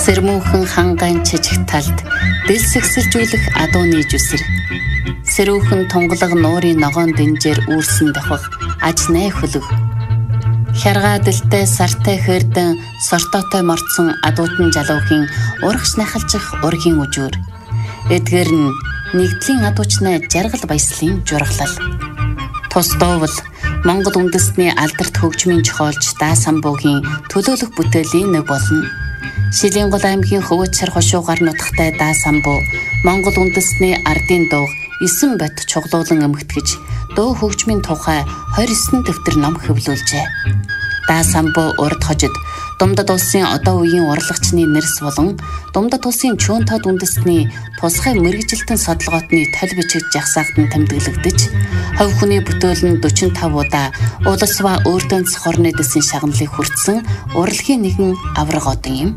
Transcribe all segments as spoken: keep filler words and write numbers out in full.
Сэрмүүхэн хангайн чижиг талд дэлсэгсэлжүүлэх адууны жүсэр. Сэрүүхэн тунгалаг нуурын ногоон дэнжээр үүрсэн давхах аж най хөлөг. Хяргаадэлтэй сартай хэрдэн сортоотой морцсон адуутан жалуухын урагш нахалжих ургийн үжүүр. Эдгээр нь нэгдлийн адуучнаа жаргал баяслын жургалал. Тус доовл Монгол үндэстний алдарт хөгжмийн чухалж даа самбуугийн төлөөлөх бүтээлийн нэг болно. Шилэнгол аймгийн Хөвөчсар хошуугаар нутагтай даа самбуу Монгол үндэстний ардын дууг эсэн бат чуглуулан эмгтгэж дуу хөгжмийн тухай двадцать девять дэвтэр ном хэвлүүлжээ. Даа самбуу урд хожид Думдад улсын одоо үеийн урлагчны нэрс болон Думдад улсын чөөн тод үндэстний тусгай мэргэжилтэн содолгоотны тол бичиг жагсаалтан тэмдэглэгдэж, хувь хүний бүтээл нь forty-five удаа улс ба өөртөнц хорны дэсийн шагналыг хүртсэн урлагийн нэгэн авраг одон юм.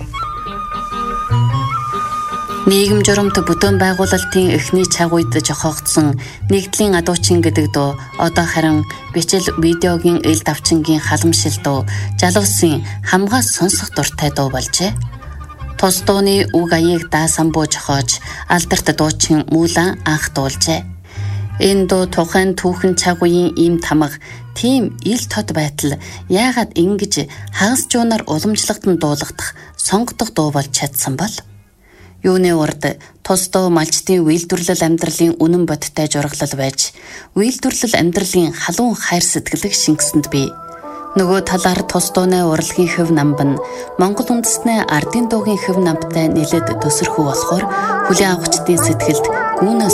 Нийгэм журамт бүтээн байгуулалтын эхний цаг үед жохоогдсон нэгдлийн адуучин гэдэг дуу одоо харин бичил видеогийн эл давчингийн халамшил дуу жалуусын хамгаас сонсох дуртай дуу болжээ. Тус дууны үг аяыг даа самбуу жохоож алдарт дуучин Мүүлэн анх дуулжээ. Энэ дуу тухайн түүхэн цаг үеийн ийм тамга тийм ил тод байтал яагаад ингэж хагас жуунаар уламжлагдан дуулагдах сонгогдох дуу болж чадсан бол? Юуны урд тус дуу малчдын үйлдвэрлэл амьдралын үнэн бодтой жургалал байж, үйлдвэрлэл амьдралын халуун хайр сэтгэлийг шингэсэнд бий. Нөгөө талаар тус дууны урлагийн хэв намб нь Монгол үндэстний ардын дуугийн хэв намбтай нэлээд төсөрхүү болохоор хүлээн авахчдын сэтгэлд гүнээ